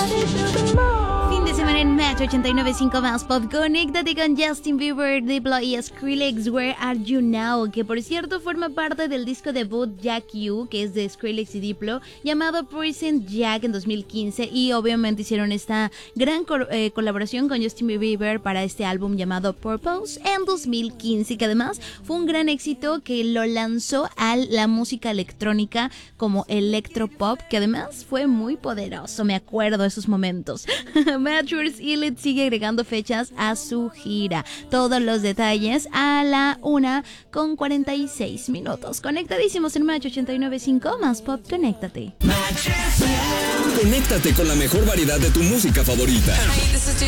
Fin de semana en Match 89.5 Más Pop. Conéctate con Justin Bieber, Diplo y Skrillex, Where Are You Now, que por cierto forma parte del disco debut Jack U, que es de Skrillex y Diplo, llamado Present Jack en 2015, y obviamente hicieron esta gran colaboración con Justin Bieber para este álbum llamado Purpose en 2015, que además fue un gran éxito que lo lanzó a la música electrónica como electropop, que además fue muy poderoso, me acuerdo de esos momentos. Matchers Elite sigue agregando fechas a su gira. Todos los detalles a la 1:46. Conectadísimos en Match 89.5 Más Pop. Conéctate. Conéctate con la mejor variedad de tu música favorita.